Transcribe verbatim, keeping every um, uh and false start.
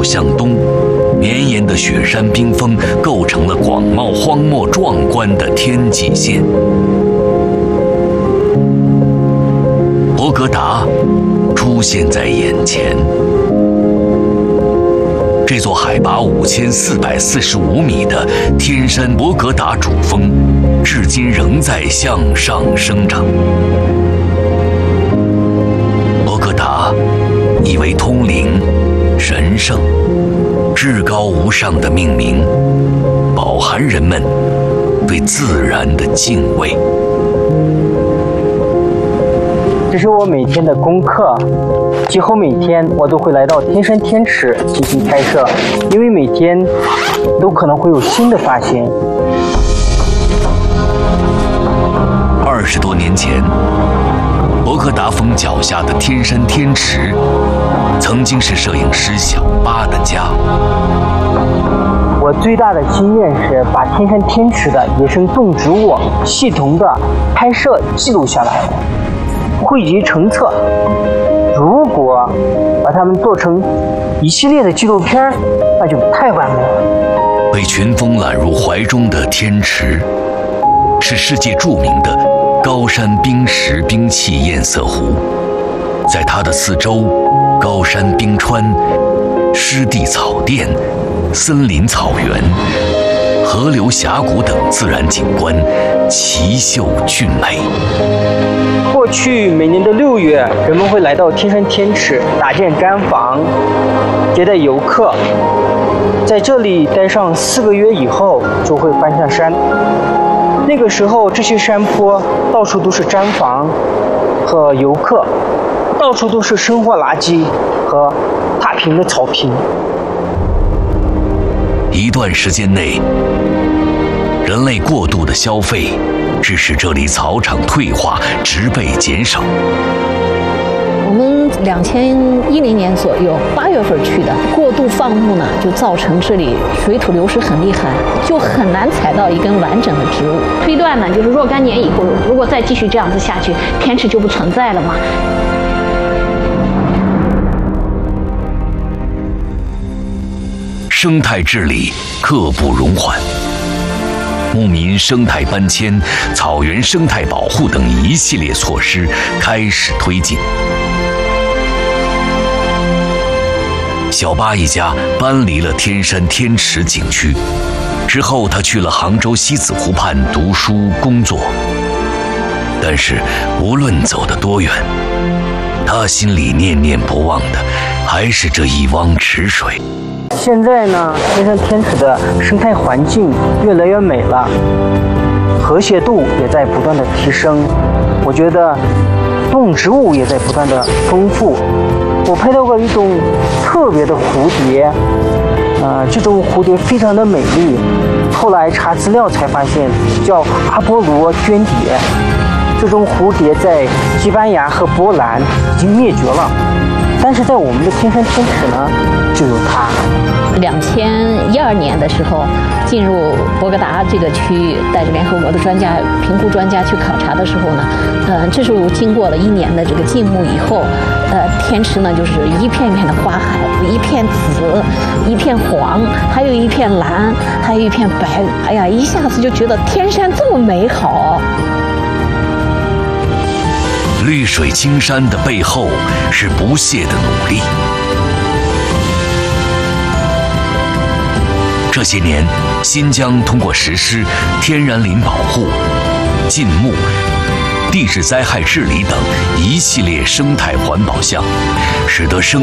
向东，绵延的雪山冰峰构成了广袤荒漠壮观的天际线。博格达出现在眼前。这座海拔五千四百四十五米的天山博格达主峰，至今仍在向上生长。博格达意为通灵、神圣、至高无上的命名，饱含人们对自然的敬畏。 这是我每天的功课，几乎每天我都会来到天山天池进行拍摄，因为每天都可能会有新的发现。 二十多年前，博格达峰脚下的天山天池，曾经是摄影师小巴的家。 我最大的心愿是把天山天池的野生动植物系统的拍摄记录下来，汇集成册。如果把它们做成一系列的纪录片，那就太完美了。 被群峰揽入怀中的天池，是世界著名的高山冰石冰气堰塞湖。在它的四周，高山冰川、湿地草甸、森林草原、河流峡谷等自然景观奇秀俊美。 过去每年的六月，人们会来到天山天池搭建毡房，接待游客。在这里待上四个月以后，就会搬下山。那个时候，这些山坡到处都是毡房和游客，到处都是生活垃圾和踏平的草坪。 一段时间内，人类过度的消费，致使这里草场退化，植被减少。 我们两千一零年左右八月份去的，过度放牧呢，就造成这里水土流失很厉害，就很难采到一根完整的植物。 推断呢，就是若干年以后，如果再继续这样子下去，天池就不存在了嘛。 生态治理刻不容缓，牧民生态搬迁、草原生态保护等一系列措施开始推进。小巴一家搬离了天山天池景区，之后他去了杭州西子湖畔读书工作。但是无论走得多远，他心里念念不忘的还是这一汪池水。 现在呢，天山天池的生态环境越来越美了，和谐度也在不断的提升。我觉得动植物也在不断的丰富。我拍到过一种特别的蝴蝶，呃，这种蝴蝶非常的美丽。后来查资料才发现，叫阿波罗绢蝶。这种蝴蝶在西班牙和波兰已经灭绝了，但是在我们的天山天池呢，就有它。 两千一二年的时候，进入博格达这个区域，带着联合国的专家、评估专家去考察的时候呢，呃，这时候经过了一年的这个静牧以后，呃，天池呢就是一片一片的花海，一片紫，一片黄，还有一片蓝，还有一片白。哎呀，一下子就觉得天山这么美好。 绿水青山的背后是不懈的努力。这些年，新疆通过实施天然林保护、禁牧、地质灾害治理等一系列生态环保项，使得生